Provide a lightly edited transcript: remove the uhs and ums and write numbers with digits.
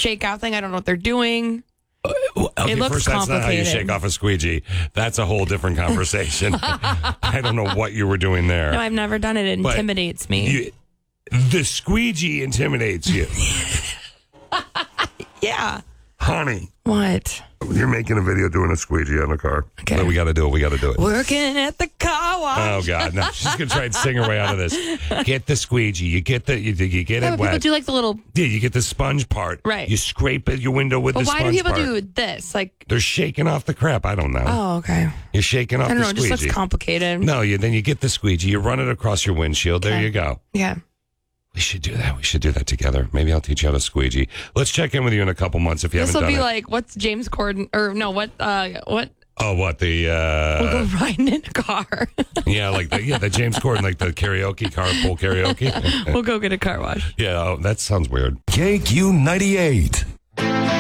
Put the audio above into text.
shake out thing. I don't know what they're doing. Okay, It looks first, that's not how you complicated. shake off a squeegee. That's a whole different conversation. I don't know what you were doing there. No, I've never done it. It But intimidates me. The squeegee intimidates you. Yeah. Honey, What? you're making a video doing a squeegee on the car. Okay. But we got to do it. We got to do it. Working at the car wash. Oh, God. No, she's going to try and sing her way out of this. Get the squeegee. You get the you get Yeah, it but people wet. do like the little. Yeah, you get the sponge part. Right. You scrape it, your window with But the why sponge do people part. do this? Like, They're shaking off the crap. I don't know. oh, okay. You're shaking off I don't the know. It just squeegee. looks complicated. No, then you get the squeegee. You run it across your windshield. There Okay. you go. Yeah. We should do that. We should do that together. Maybe I'll teach you how to squeegee. Let's check in with you in a couple months if you This haven't will done be it. like, what's James Corden? Or no, what? Oh, what the? We'll go riding in a car. Yeah, like the James Corden, like the karaoke carpool karaoke. We'll go get a car wash. Yeah, that sounds weird. KQ98.